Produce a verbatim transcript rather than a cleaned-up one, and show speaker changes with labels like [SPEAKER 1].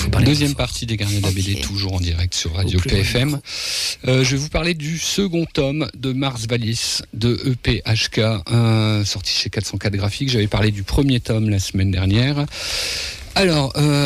[SPEAKER 1] vous parler.
[SPEAKER 2] Deuxième partie des Gardiens de la B D,
[SPEAKER 1] Ok.
[SPEAKER 2] toujours en direct sur Radio P F M. Euh, je vais vous parler du second tome de Mars Valis de E P H K, euh, sorti chez quatre cent quatre Graphiques. J'avais parlé du premier tome la semaine dernière. Alors, euh,